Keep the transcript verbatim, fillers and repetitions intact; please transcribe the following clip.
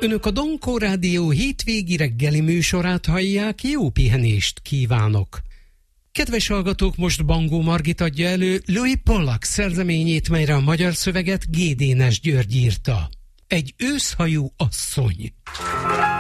Önök a Donkó Rádió hétvégi reggeli műsorát hallják, jó pihenést kívánok! Kedves hallgatók, most Bangó Margit adja elő Louis Pollack szerzeményét, melyre a magyar szöveget G. Dénes György írta. Egy őszhajú asszony.